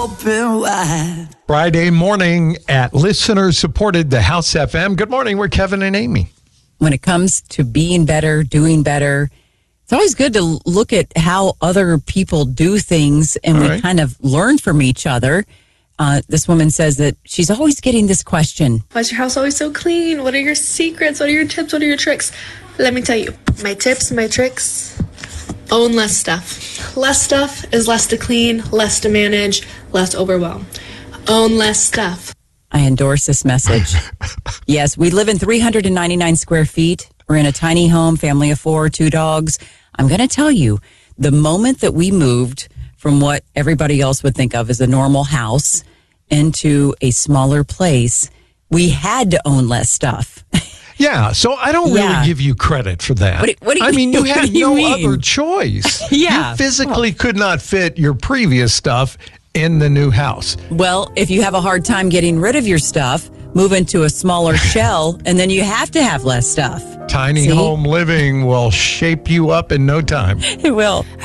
Friday morning at listener-supported The House FM. Good morning. We're Kevin and Amy. When it comes to being better, doing better, it's always good to look at how other people do things, and we kind of learn from each other. This woman says that she's always getting this question. Why is your house always so clean? What are your secrets? What are your tips? What are your tricks? Let me tell you. My tips, my tricks, own less stuff. Less stuff is less to clean, less to manage, less overwhelm. Own less stuff. I endorse this message. Yes, we live in 399 square feet. We're in a tiny home, family of 4, 2 dogs. I'm going to tell you, the moment that we moved from what everybody else would think of as a normal house into a smaller place, we had to own less stuff. Yeah, so I don't really give you credit for that. What do you, I mean, you had no mean? other choice. Yeah. You physically could not fit your previous stuff in the new house. Well, if you have a hard time getting rid of your stuff, move into a smaller shell, and then you have to have less stuff. Tiny home living will shape you up in no time. It will.